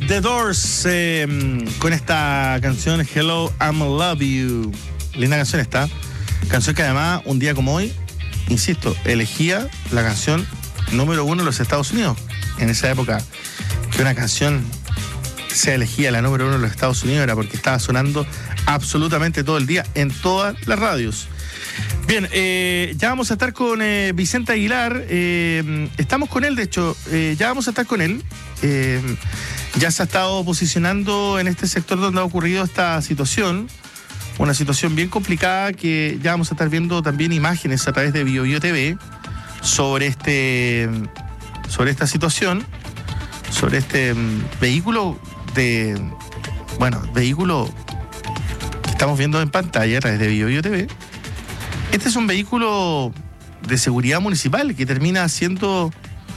The Doors con esta canción Hello, I'm Love You. Linda canción esta. Canción que además, un día como hoy, insisto, elegía la canción número 1 en los Estados Unidos. En esa época, que una canción se elegía la número 1 en los Estados Unidos era porque estaba sonando absolutamente todo el día en todas las radios. Bien, ya vamos a estar con Vicente Aguilar. Estamos con él, de hecho, ya vamos a estar con él. Ya se ha estado posicionando en este sector donde ha ocurrido esta situación. Una situación bien complicada que ya vamos a estar viendo también imágenes a través de BioBio TV sobre esta situación, sobre este vehículo que estamos viendo en pantalla a través de BioBio TV. Este es un vehículo de seguridad municipal que termina siendo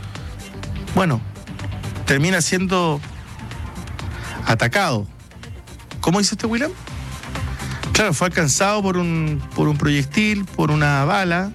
atacado. ¿Cómo dice usted, William? Claro, fue alcanzado por un proyectil, por una bala,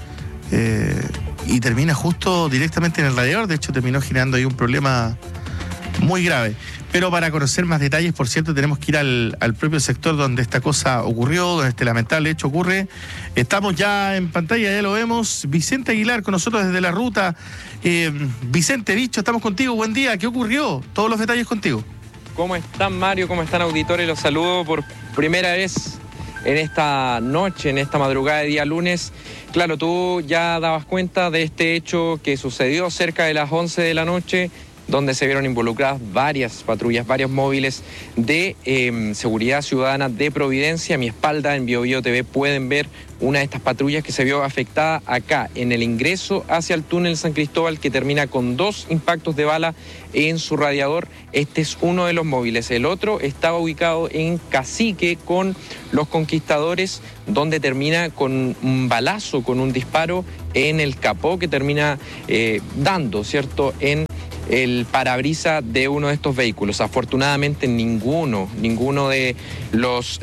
y termina justo directamente en el radiador. De hecho, terminó generando ahí un problema muy grave. Pero para conocer más detalles, por cierto, tenemos que ir al propio sector donde esta cosa ocurrió, donde este lamentable hecho ocurre. Estamos ya en pantalla, ya lo vemos. Vicente Aguilar con nosotros desde la ruta. Vicente, bicho, estamos contigo. Buen día. ¿Qué ocurrió? Todos los detalles contigo. ¿Cómo están, Mario? ¿Cómo están, auditores? Los saludo por primera vez en esta noche, en esta madrugada de día lunes. Claro, tú ya dabas cuenta de este hecho que sucedió cerca de las 11 de la noche, donde se vieron involucradas varias patrullas, varios móviles de seguridad ciudadana de Providencia. A mi espalda, en BioBio TV, pueden ver una de estas patrullas que se vio afectada acá, en el ingreso hacia el túnel San Cristóbal, que termina con 2 impactos de bala en su radiador. Este es uno de los móviles. El otro estaba ubicado en Cacique con los Conquistadores, donde termina con un balazo, con un disparo en el capó que termina dando, ¿cierto?, en el parabrisa de uno de estos vehículos. Afortunadamente ninguno de los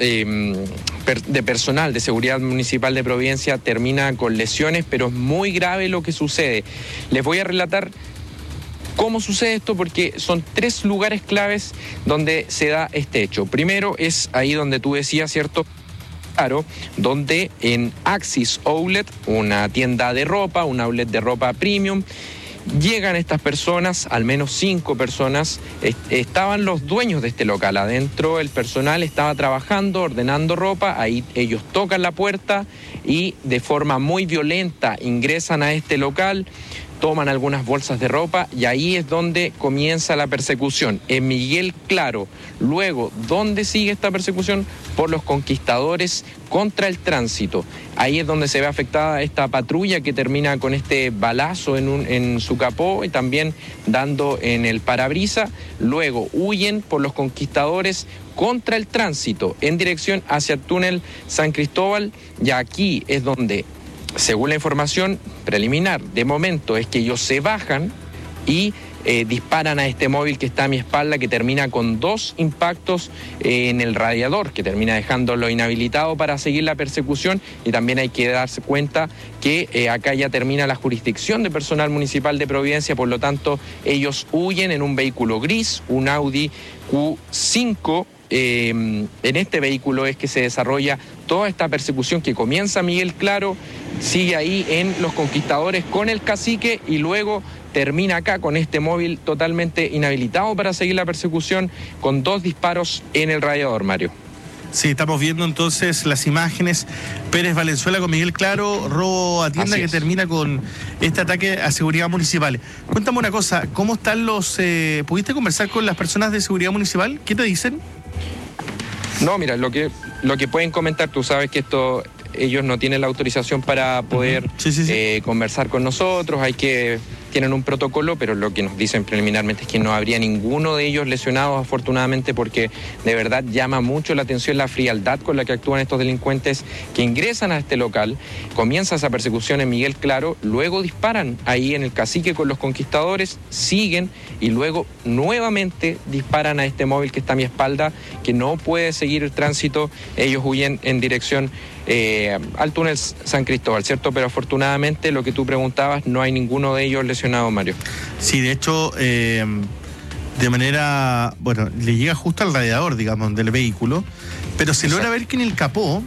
de personal de seguridad municipal de Providencia termina con lesiones, pero es muy grave lo que sucede. Les voy a relatar cómo sucede esto, porque son 3 lugares claves donde se da este hecho. Primero es ahí donde tú decías, ¿cierto?, claro, donde en Axis Outlet, una tienda de ropa, un outlet de ropa premium, llegan estas personas, al menos 5 personas. Estaban los dueños de este local adentro, el personal estaba trabajando, ordenando ropa. Ahí ellos tocan la puerta y de forma muy violenta ingresan a este local, toman algunas bolsas de ropa, y ahí es donde comienza la persecución, en Miguel Claro. Luego, ¿dónde sigue esta persecución? Por los Conquistadores contra el tránsito. Ahí es donde se ve afectada esta patrulla que termina con este balazo en su capó y también dando en el parabrisa. Luego huyen por los Conquistadores contra el tránsito en dirección hacia el túnel San Cristóbal, y aquí es donde, según la información preliminar de momento, es que ellos se bajan y disparan a este móvil que está a mi espalda, que termina con 2 impactos en el radiador, que termina dejándolo inhabilitado para seguir la persecución. Y también hay que darse cuenta que acá ya termina la jurisdicción de personal municipal de Providencia, por lo tanto ellos huyen en un vehículo gris, un Audi Q5. En este vehículo es que se desarrolla toda esta persecución que comienza Miguel Claro, sigue ahí en los Conquistadores con el Cacique y luego termina acá con este móvil totalmente inhabilitado para seguir la persecución, con 2 disparos en el radiador, Mario. Sí, estamos viendo entonces las imágenes. Pérez Valenzuela con Miguel Claro, robo a tienda que termina con este ataque a seguridad municipal. Cuéntame una cosa, ¿cómo están ¿pudiste conversar con las personas de seguridad municipal? ¿Qué te dicen? No, mira, lo que pueden comentar, tú sabes que ellos no tienen la autorización para poder conversar con nosotros, tienen un protocolo, pero lo que nos dicen preliminarmente es que no habría ninguno de ellos lesionados, afortunadamente, porque de verdad llama mucho la atención la frialdad con la que actúan estos delincuentes que ingresan a este local. Comienza esa persecución en Miguel Claro, luego disparan ahí en el Cacique con los Conquistadores, siguen y luego nuevamente disparan a este móvil que está a mi espalda, que no puede seguir el tránsito. Ellos huyen en dirección al túnel San Cristóbal, ¿cierto? Pero afortunadamente, lo que tú preguntabas, no hay ninguno de ellos lesionado, Mario. Sí, de hecho, de manera, bueno, le llega justo al radiador, digamos, del vehículo, pero se logra ver que en el capó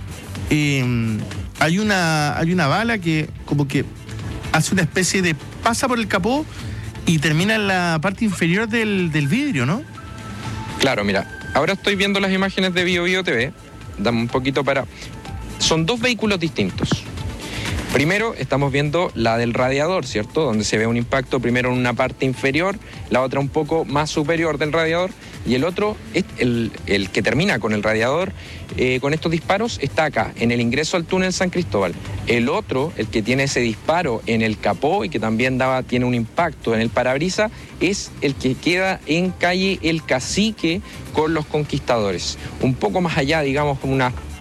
hay una bala que como que hace una especie de pasa por el capó y termina en la parte inferior del vidrio, ¿no? Claro, mira, ahora estoy viendo las imágenes de BioBio TV, dame un poquito para... Son dos vehículos distintos. Primero estamos viendo la del radiador, ¿cierto? Donde se ve un impacto primero en una parte inferior, la otra un poco más superior del radiador, y el otro, el que termina con el radiador, con estos disparos, está acá, en el ingreso al túnel San Cristóbal. El otro, el que tiene ese disparo en el capó y que también tiene un impacto en el parabrisas, es el que queda en calle El Cacique con los Conquistadores. Un poco más allá, digamos, como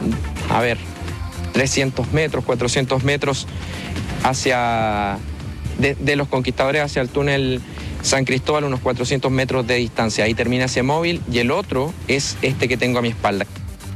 300 metros, 400 metros hacia de los Conquistadores hacia el túnel San Cristóbal, unos 400 metros de distancia. Ahí termina ese móvil, y el otro es este que tengo a mi espalda,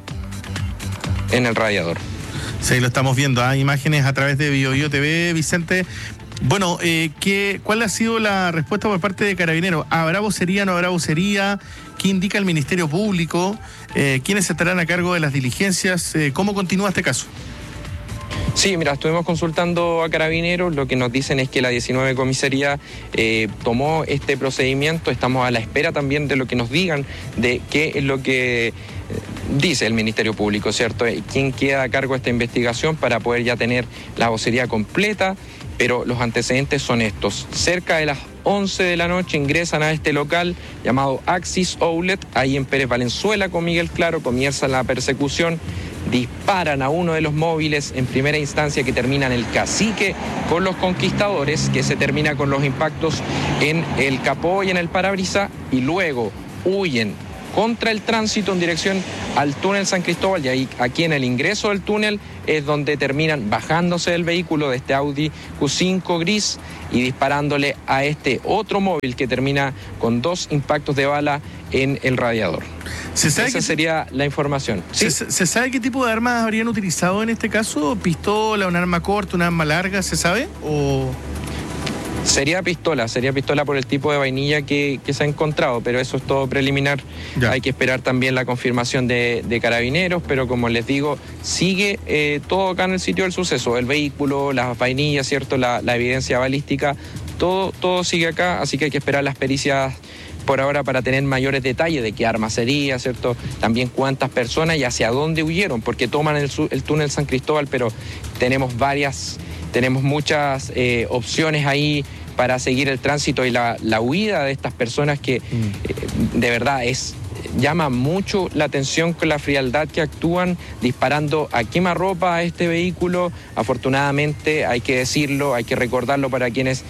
en el radiador. Sí, lo estamos viendo, imágenes a través de BioBio TV, Vicente. Bueno, ¿cuál ha sido la respuesta por parte de Carabineros? ¿Habrá vocería, no habrá vocería? ¿Qué indica el Ministerio Público? ¿Quiénes estarán a cargo de las diligencias? ¿Cómo continúa este caso? Sí, mira, estuvimos consultando a Carabineros, lo que nos dicen es que la 19 comisaría tomó este procedimiento, estamos a la espera también de lo que nos digan, de qué es lo que dice el Ministerio Público, ¿cierto? ¿Quién queda a cargo de esta investigación para poder ya tener la vocería completa? Pero los antecedentes son estos. Cerca de las 11 de la noche ingresan a este local llamado Axis Outlet, ahí en Pérez Valenzuela con Miguel Claro, comienza la persecución, disparan a uno de los móviles en primera instancia que termina en el Cacique con los Conquistadores, que se termina con los impactos en el capó y en el parabrisas, y luego huyen contra el tránsito en dirección al túnel San Cristóbal, y ahí, aquí en el ingreso del túnel es donde terminan bajándose del vehículo de este Audi Q5 gris y disparándole a este otro móvil que termina con 2 impactos de bala en el radiador. Esa sería la información. ¿Sí? ¿Se sabe qué tipo de armas habrían utilizado en este caso? ¿Pistola, un arma corta, un arma larga? ¿Se sabe? ¿O...? Sería pistola por el tipo de vainilla que se ha encontrado, pero eso es todo preliminar. Ya. Hay que esperar también la confirmación de Carabineros, pero como les digo, sigue todo acá en el sitio del suceso, el vehículo, las vainillas, ¿cierto? La evidencia balística, todo sigue acá, así que hay que esperar las pericias por ahora para tener mayores detalles de qué arma sería, ¿cierto? También cuántas personas y hacia dónde huyeron, porque toman el túnel San Cristóbal, pero tenemos muchas opciones ahí para seguir el tránsito y la huida de estas personas que de verdad llama mucho la atención con la frialdad que actúan, disparando a quemarropa a este vehículo. Afortunadamente, hay que decirlo, hay que recordarlo para quienes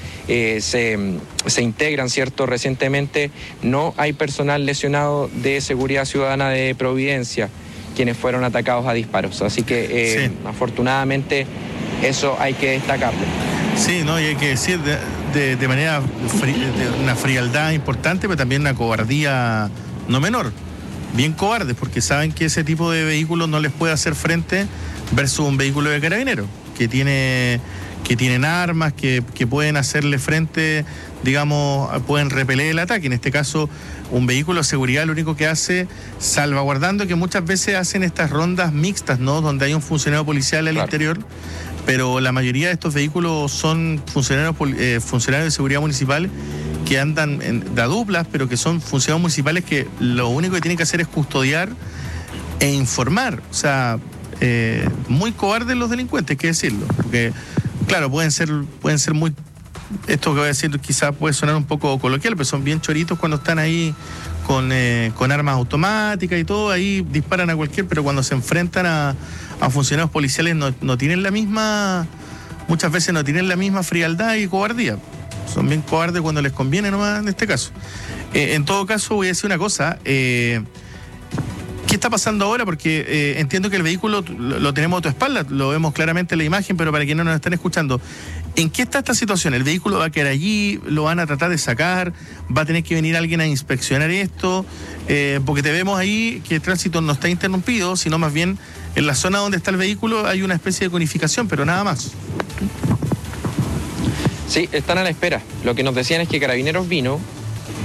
se integran, ¿cierto? Recientemente no hay personal lesionado de Seguridad Ciudadana de Providencia quienes fueron atacados a disparos. Así que sí, afortunadamente eso hay que destacarlo. Sí, no, y hay que decir de manera de una frialdad importante, pero también una cobardía no menor, bien cobardes, porque saben que ese tipo de vehículos no les puede hacer frente versus un vehículo de Carabineros, que tienen armas, que pueden hacerle frente, digamos, pueden repeler el ataque. En este caso, un vehículo de seguridad lo único que hace, salvaguardando que muchas veces hacen estas rondas mixtas, ¿no? Donde hay un funcionario policial al interior, pero la mayoría de estos vehículos son funcionarios de seguridad municipal que andan de a duplas, pero que son funcionarios municipales que lo único que tienen que hacer es custodiar e informar. O sea, muy cobardes los delincuentes, hay que decirlo, porque claro, pueden ser muy, esto que voy a decir quizás puede sonar un poco coloquial, pero son bien choritos cuando están ahí con armas automáticas y todo, ahí disparan a cualquier, pero cuando se enfrentan a funcionarios policiales no tienen la misma, muchas veces no tienen la misma frialdad y cobardía. Son bien cobardes cuando les conviene nomás en este caso. En todo caso, voy a decir una cosa. ¿Qué está pasando ahora? Porque entiendo que el vehículo lo tenemos a tu espalda, lo vemos claramente en la imagen, pero para quienes no nos están escuchando, ¿en qué está esta situación? ¿El vehículo va a quedar allí? ¿Lo van a tratar de sacar? ¿Va a tener que venir alguien a inspeccionar esto? Porque te vemos ahí que el tránsito no está interrumpido, sino más bien en la zona donde está el vehículo hay una especie de conificación, pero nada más. Sí, están a la espera. Lo que nos decían es que Carabineros vino,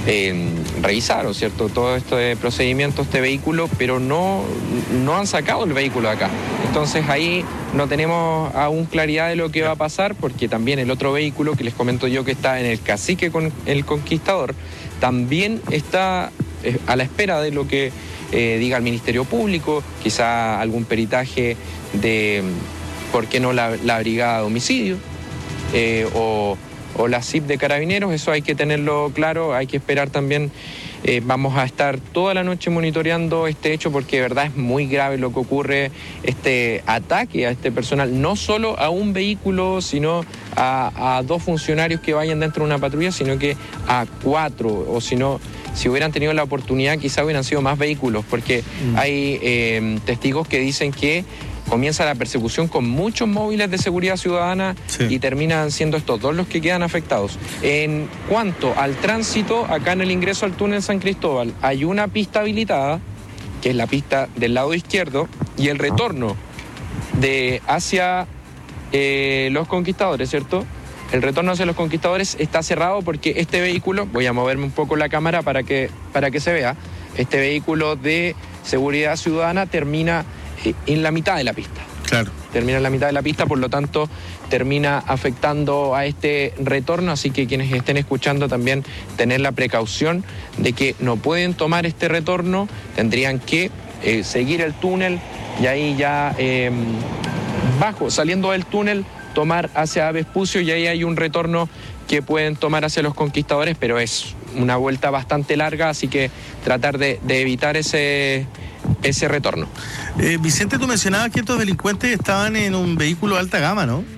revisaron, ¿cierto?, todo este procedimiento, este vehículo, pero no han sacado el vehículo de acá. Entonces ahí no tenemos aún claridad de lo que va a pasar, porque también el otro vehículo que les comento yo, que está en el Cacique con el Conquistador, también está a la espera de lo que diga el Ministerio Público, quizá algún peritaje de, ¿por qué no la Brigada de Homicidio? O la CIP de Carabineros. Eso hay que tenerlo claro, hay que esperar también. Vamos a estar toda la noche monitoreando este hecho, porque de verdad es muy grave lo que ocurre, este ataque a este personal, no solo a un vehículo, sino a 2 funcionarios que vayan dentro de una patrulla, sino que a 4, o si no, si hubieran tenido la oportunidad, quizá hubieran sido más vehículos, porque hay testigos que dicen que comienza la persecución con muchos móviles de seguridad ciudadana, sí, y terminan siendo estos 2 los que quedan afectados. En cuanto al tránsito, acá en el ingreso al túnel San Cristóbal hay una pista habilitada, que es la pista del lado izquierdo, y el retorno hacia los Conquistadores, ¿cierto? El retorno hacia los Conquistadores está cerrado porque este vehículo, voy a moverme un poco la cámara para que se vea, este vehículo de seguridad ciudadana termina en la mitad de la pista. Claro. Termina en la mitad de la pista, por lo tanto termina afectando a este retorno, así que quienes estén escuchando también tener la precaución de que no pueden tomar este retorno, tendrían que seguir el túnel y ahí ya saliendo del túnel, tomar hacia Vespucio, y ahí hay un retorno que pueden tomar hacia los Conquistadores, pero es una vuelta bastante larga, así que tratar de evitar ese retorno. Vicente, tú mencionabas que estos delincuentes estaban en un vehículo de alta gama, ¿no?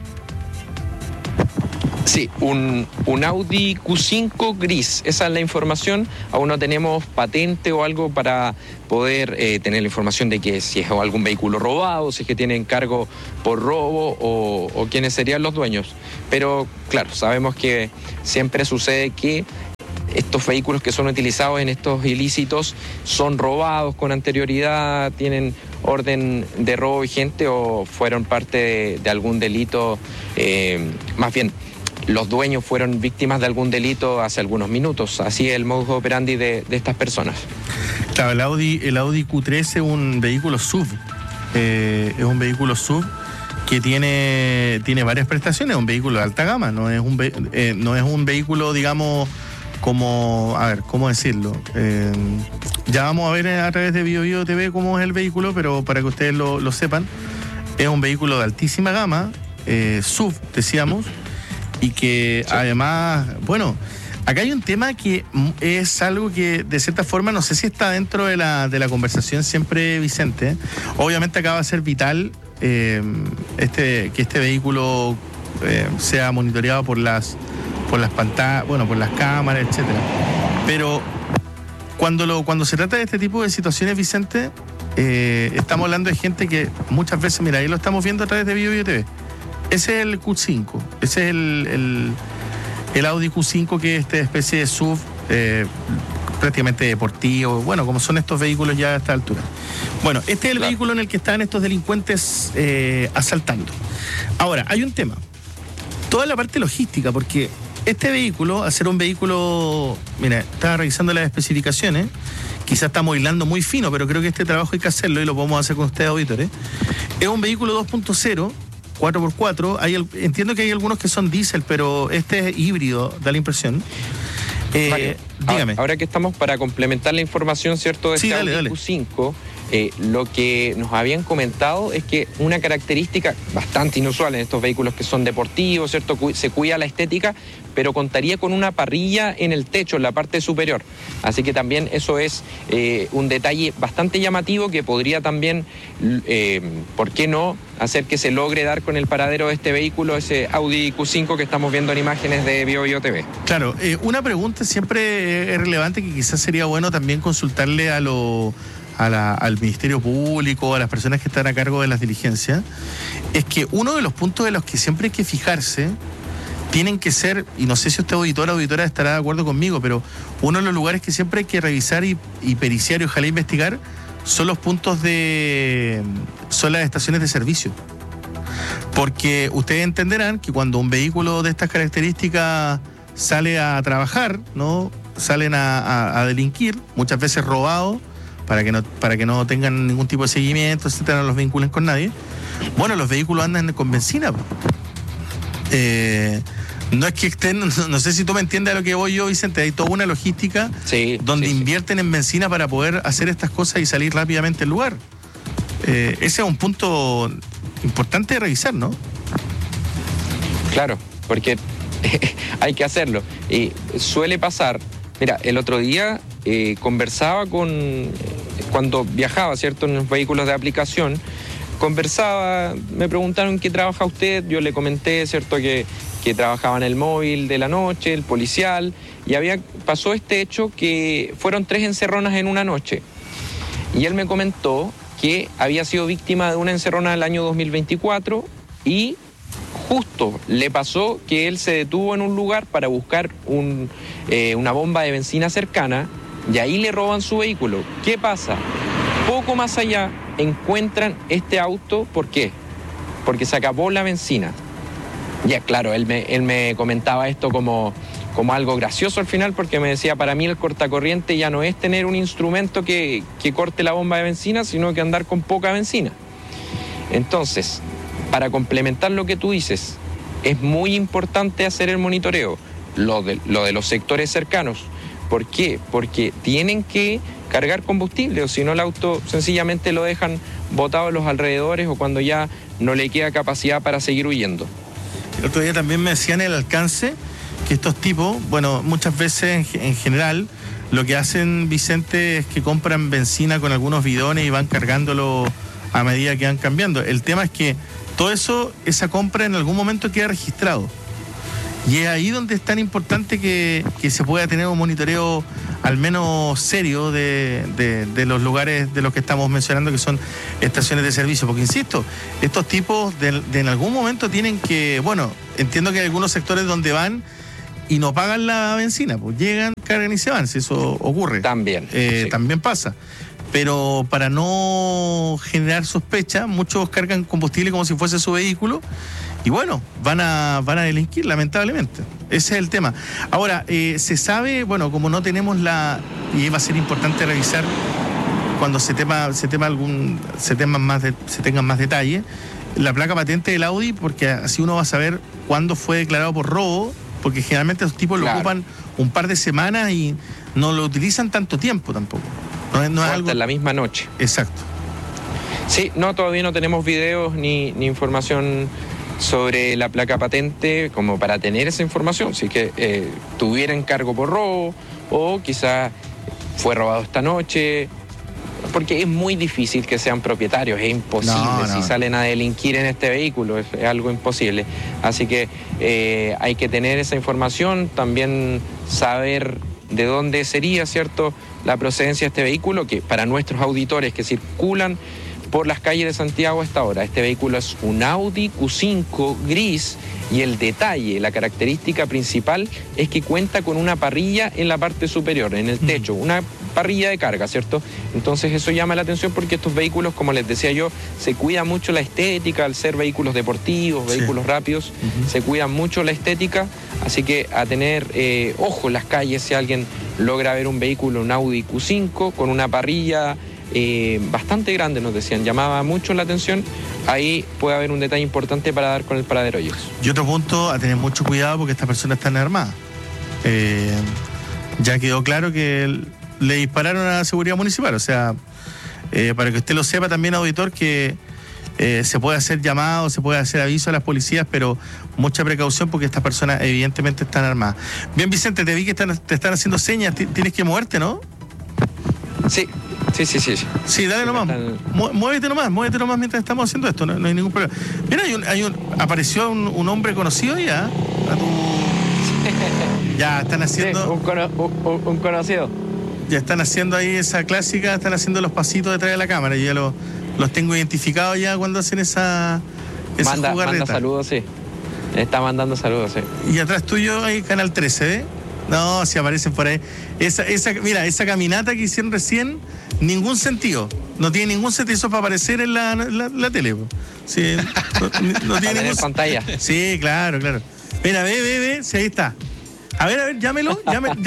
Sí, un Audi Q5 gris, esa es la información. Aún no tenemos patente o algo para poder tener la información de que si es algún vehículo robado, si es que tienen cargo por robo o quiénes serían los dueños. Pero claro, sabemos que siempre sucede que estos vehículos que son utilizados en estos ilícitos son robados con anterioridad, tienen orden de robo vigente o fueron parte de algún delito, más bien los dueños fueron víctimas de algún delito hace algunos minutos. Así es el modus operandi de estas personas. Claro, el Audi Q3 es un vehículo SUV, es un vehículo SUV que tiene varias prestaciones, es un vehículo de alta gama, no es un vehículo, digamos, como, a ver, ¿cómo decirlo? Ya vamos a ver a través de BioBio TV cómo es el vehículo, pero para que ustedes lo sepan, es un vehículo de altísima gama, SUV, decíamos, y que sí, además, bueno, acá hay un tema que es algo que de cierta forma no sé si está dentro de la conversación siempre, Vicente. Obviamente acá va a ser vital que este vehículo sea monitoreado por las pantallas, bueno, por las cámaras, etcétera. Pero cuando se trata de este tipo de situaciones, Vicente, estamos hablando de gente que muchas veces, mira, ahí lo estamos viendo a través de BioBio TV. Ese es el Q5, ese es el Audi Q5, que es esta especie de SUV prácticamente deportivo, bueno, como son estos vehículos ya a esta altura. Bueno, este es el vehículo en el que están estos delincuentes asaltando. Ahora, hay un tema, toda la parte logística, porque este vehículo, al ser un vehículo, mira, estaba revisando las especificaciones, quizás estamos hilando muy fino, pero creo que este trabajo hay que hacerlo y lo podemos hacer con ustedes, auditores. Es un vehículo 2.0, 4x4, entiendo que hay algunos que son diésel, pero este es híbrido, da la impresión. Dígame. Ahora que estamos para complementar la información, ¿cierto? De este Audi Q5, lo que nos habían comentado es que una característica bastante inusual en estos vehículos que son deportivos, ¿cierto? Se cuida la estética, pero contaría con una parrilla en el techo, en la parte superior. Así que también eso es un detalle bastante llamativo que podría también, ¿por qué no?, hacer que se logre dar con el paradero de este vehículo, ese Audi Q5 que estamos viendo en imágenes de BioBio TV. Claro, una pregunta siempre es relevante que quizás sería bueno también consultarle al Ministerio Público, a las personas que están a cargo de las diligencias, es que uno de los puntos de los que siempre hay que fijarse tienen que ser, y no sé si usted auditora o auditora estará de acuerdo conmigo, pero uno de los lugares que siempre hay que revisar y periciar y ojalá investigar son los puntos son las estaciones de servicio. Porque ustedes entenderán que cuando un vehículo de estas características sale a trabajar, ¿no?, salen a delinquir, muchas veces robados, para que no tengan ningún tipo de seguimiento, etcétera, no los vinculen con nadie. Bueno, los vehículos andan con benzina. No es que estén, no sé si tú me entiendes a lo que voy yo, Vicente, hay toda una logística donde invierten en benzina para poder hacer estas cosas y salir rápidamente del lugar. Ese es un punto importante de revisar, ¿no? Claro, porque hay que hacerlo. Y suele pasar, mira, el otro día conversaba cuando viajaba, ¿cierto?, en los vehículos de aplicación, conversaba, me preguntaron ¿qué trabaja usted? Yo le comenté, ¿cierto?, que trabajaba en el móvil de la noche, el policial, y pasó este hecho que fueron 3 encerronas en una noche. Y él me comentó que había sido víctima de una encerrona del año 2024 y justo le pasó que él se detuvo en un lugar para buscar una bomba de benzina cercana y ahí le roban su vehículo. ¿Qué pasa? Poco más allá encuentran este auto. ¿Por qué? Porque se acabó la benzina. Ya, claro, él me comentaba esto como algo gracioso al final, porque me decía, para mí el cortacorriente ya no es tener un instrumento que corte la bomba de benzina, sino que andar con poca benzina. Entonces, para complementar lo que tú dices, es muy importante hacer el monitoreo, lo de los sectores cercanos. ¿Por qué? Porque tienen que cargar combustible, o si no el auto sencillamente lo dejan botado en los alrededores o cuando ya no le queda capacidad para seguir huyendo. El otro día también me decían el alcance que estos tipos, bueno, muchas veces en general, lo que hacen, Vicente, es que compran benzina con algunos bidones y van cargándolo a medida que van cambiando. El tema es que todo eso, esa compra en algún momento queda registrado. Y es ahí donde es tan importante que se pueda tener un monitoreo al menos serio de los lugares de los que estamos mencionando, que son estaciones de servicio. Porque, insisto, estos tipos de en algún momento tienen que, bueno, entiendo que hay algunos sectores donde van y no pagan la benzina, pues llegan, cargan y se van, si eso ocurre. También. También pasa. Pero para no generar sospecha, muchos cargan combustible como si fuese su vehículo y bueno, van a delinquir, lamentablemente. Ese es el tema. Ahora, se sabe, bueno, como no tenemos y va a ser importante revisar cuando se tengan más detalles, la placa patente del Audi, porque así uno va a saber cuándo fue declarado por robo, porque generalmente los tipos lo ocupan un par de semanas y no lo utilizan tanto tiempo tampoco. No es algo en la misma noche. Exacto. Sí, todavía no tenemos videos ni información sobre la placa patente como para tener esa información. Si que tuviera encargo por robo o quizá fue robado esta noche, porque es muy difícil que sean propietarios, es imposible. Si salen a delinquir en este vehículo, es algo imposible. Así que hay que tener esa información, también saber de dónde sería, ¿cierto?, la procedencia de este vehículo, que para nuestros auditores que circulan por las calles de Santiago a esta hora, este vehículo es un Audi Q5 gris y el detalle, la característica principal es que cuenta con una parrilla en la parte superior, en el techo, una parrilla de carga, ¿cierto? Entonces eso llama la atención porque estos vehículos, como les decía yo, se cuida mucho la estética al ser vehículos deportivos, vehículos rápidos, se cuida mucho la estética, así que a tener ojo en las calles si alguien logra ver un vehículo, un Audi Q5 con una parrilla bastante grande, nos decían, llamaba mucho la atención. Ahí puede haber un detalle importante para dar con el paradero ellos. Y otro punto, a tener mucho cuidado porque estas personas están armadas. Ya quedó claro que le dispararon a la seguridad municipal, o sea, para que usted lo sepa también, auditor, que se puede hacer llamado, se puede hacer aviso a las policías, pero mucha precaución porque estas personas evidentemente están armadas. Bien, Vicente, te vi que te están haciendo señas, tienes que moverte, ¿no? Sí. Sí, dale nomás. Muévete nomás mientras estamos haciendo esto, no hay ningún problema. Mira, apareció un hombre conocido ya. Ya están haciendo. Sí, un conocido. Ya están haciendo ahí esa clásica, están haciendo los pasitos detrás de la cámara. Yo ya los tengo identificados ya cuando hacen esa jugarreta. Manda saludos, sí. Está mandando saludos, sí. Y atrás tuyo hay Canal 13, ¿eh? No, si aparecen por ahí. Mira, esa caminata que hicieron recién, ningún sentido. No tiene ningún sentido. Eso para aparecer en la tele. Sí, no tiene ningún pantalla. Sí, claro. Mira, ve. Sí, ahí está. A ver, llámelo.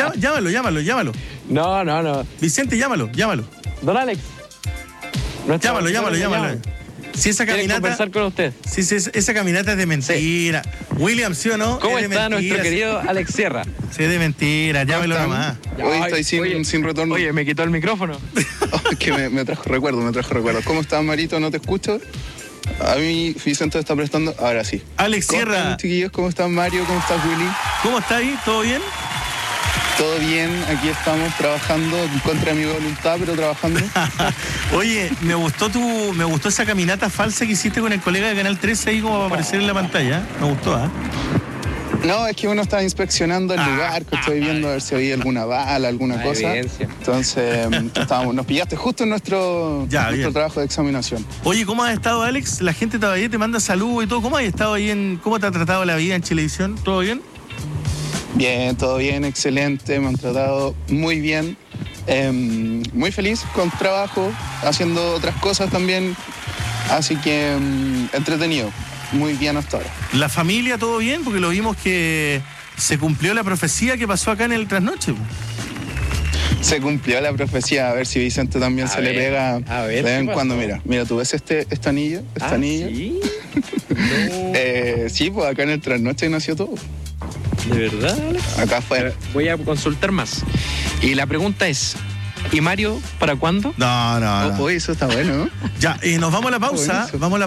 No. Vicente, llámalo. Don Alex. Llámalo. Si esa ¿Quiere caminata. conversar con usted? Si esa caminata es de mentira. Sí. William, ¿sí o no? ¿Cómo es está nuestro querido Alex Sierra? Sí, es de mentira, llámelo nomás. Hoy estoy sin retorno. Oye, me quitó el micrófono. Que me trajo recuerdo. ¿Cómo estás, Marito? ¿No te escucho? A mí Vicente está prestando. Ahora sí. Alex Sierra. ¿Cómo están, chiquillos? ¿Cómo estás, Mario? ¿Cómo estás, Willy? ¿Cómo está ahí? ¿Todo bien? Todo bien, aquí estamos trabajando en contra de mi voluntad, pero trabajando. Oye, me gustó esa caminata falsa que hiciste con el colega de Canal 13 ahí como va a aparecer en la pantalla. Me gustó, ¿ah? No, es que uno está inspeccionando el lugar, que estoy viendo a ver si había alguna bala, alguna cosa. Evidencia. Entonces, nos pillaste justo en nuestro trabajo de examinación. Oye, ¿cómo has estado, Alex? La gente todavía te manda saludos y todo. ¿Cómo has estado ahí cómo te ha tratado la vida en Chilevisión? ¿Todo bien? Bien, todo bien, excelente, me han tratado muy bien, muy feliz con trabajo, haciendo otras cosas también, así que entretenido, muy bien hasta ahora. ¿La familia todo bien? Porque lo vimos que se cumplió la profecía que pasó acá en el Trasnoche. Se cumplió la profecía, a ver si Vicente también le pega de vez en cuando. Mira, ¿tú ves este anillo? Anillo. ¿Sí? No. Sí, pues acá en el Trasnoche nació todo. ¿De verdad, Alex? Acá fue. Voy a consultar más. Y la pregunta es, ¿y Mario para cuándo? No. Oye, eso está bueno, ¿no? Ya, nos vamos a la pausa.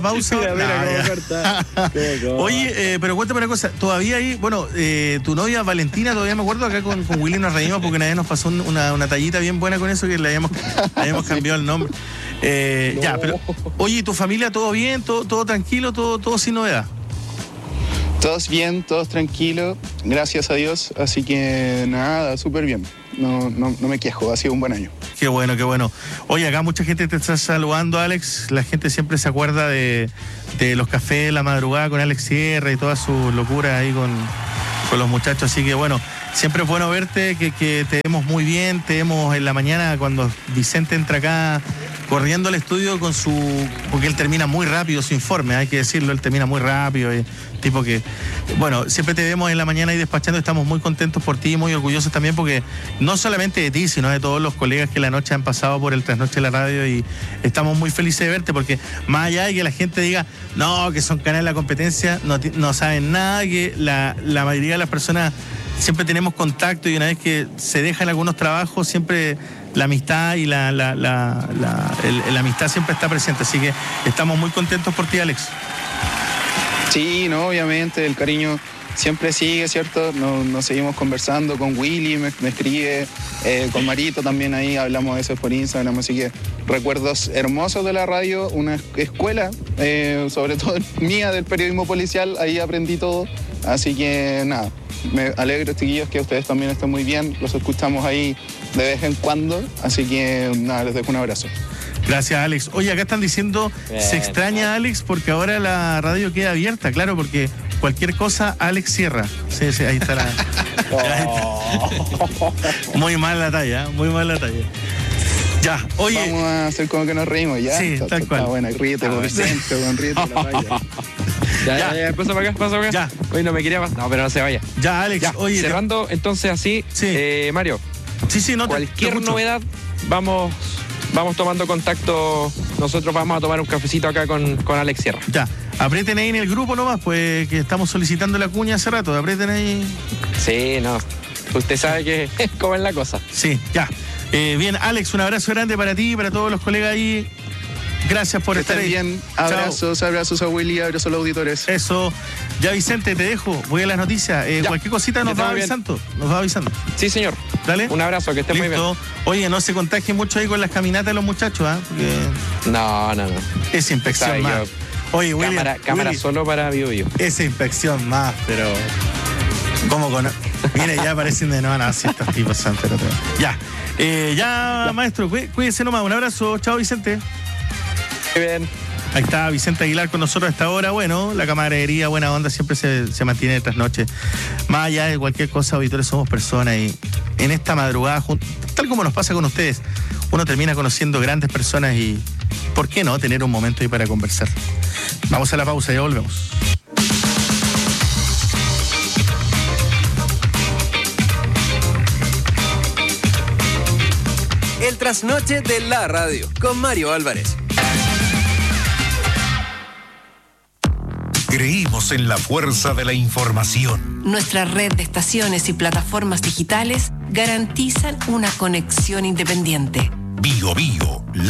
Oye, pero cuéntame una cosa. Todavía hay, tu novia Valentina, todavía me acuerdo, acá con Willy nos reímos porque nadie nos pasó una tallita bien buena con eso que le habíamos cambiado el nombre. Ya, pero, oye, ¿tu familia todo bien? ¿Todo tranquilo? ¿Todo sin novedad? Todos bien, todos tranquilos, gracias a Dios, así que nada, súper bien, no me quejo, ha sido un buen año. Qué bueno. Oye, acá mucha gente te está saludando, Alex, la gente siempre se acuerda de los cafés de la madrugada con Alex Sierra y toda su locura ahí con los muchachos, así que bueno, siempre es bueno verte, que te vemos muy bien, te vemos en la mañana cuando Vicente entra acá corriendo al estudio porque él termina muy rápido su informe, hay que decirlo, él termina muy rápido, tipo que, bueno, siempre te vemos en la mañana ahí despachando, estamos muy contentos por ti, muy orgullosos también porque no solamente de ti, sino de todos los colegas que la noche han pasado por el Trasnoche de la radio y estamos muy felices de verte porque más allá de que la gente diga, no, que son canales de la competencia, no saben nada, que la mayoría de las personas siempre tenemos contacto y una vez que se dejan algunos trabajos, siempre la amistad y la amistad siempre está presente. Así que estamos muy contentos por ti, Alex. Sí, no, obviamente, el cariño siempre sigue, ¿cierto? Nos seguimos conversando con Willy, me escribe, con Marito también ahí hablamos de eso por Instagram, así que recuerdos hermosos de la radio, una escuela, sobre todo mía del periodismo policial, ahí aprendí todo, así que nada. Me alegro, chiquillos, que ustedes también estén muy bien. Los escuchamos ahí de vez en cuando. Así que, nada, les dejo un abrazo. Gracias, Alex. Oye, acá están diciendo, se extraña a Alex porque ahora la radio queda abierta. Claro, porque cualquier cosa, Alex Sierra. Sí, ahí está la... Muy mal la talla. Ya, oye. Vamos a hacer como que nos reímos, ¿ya? Sí, tal cual. Está buena, ríete, Vicente, ríete la talla. Ya, pasa para acá. Ya. Hoy no me quería pasar. No, pero no se vaya. Ya, Alex, ya, oye. Cerrando entonces así, sí. Mario. Sí, no cualquier novedad, vamos tomando contacto. Nosotros vamos a tomar un cafecito acá con Alex Sierra. Ya, aprieten ahí en el grupo nomás, pues que estamos solicitando la cuña hace rato. Aprieten ahí. Sí, no. Usted sabe que cómo es la cosa. Sí, ya. Bien, Alex, un abrazo grande para ti y para todos los colegas ahí. Gracias por estar ahí. Bien, abrazos a Willy, abrazos a los auditores. Eso. Ya, Vicente, te dejo. Voy a las noticias. Cualquier cosita nos va avisando. Sí, señor. Dale. Un abrazo, que esté muy bien. Oye, no se contagien mucho ahí con las caminatas de los muchachos, ¿ah? Porque... No. Es inspección más. Oye, William, cámara solo para Bio. Esa inspección más, pero... ¿Cómo con...? Mira, ya aparecen de nuevo así estos tipos santos. Ya, maestro, cuídense nomás. Un abrazo. Chao, Vicente. Muy bien. Ahí está Vicente Aguilar con nosotros a esta hora. Bueno, la camaradería, buena onda, siempre se mantiene de trasnoche. Más allá de cualquier cosa, auditores, somos personas y en esta madrugada, tal como nos pasa con ustedes, uno termina conociendo grandes personas y, ¿por qué no?, tener un momento ahí para conversar. Vamos a la pausa, ya volvemos. Las noches de la radio con Mario Álvarez. Creímos en la fuerza de la información. Nuestra red de estaciones y plataformas digitales garantizan una conexión independiente. Bio Bio,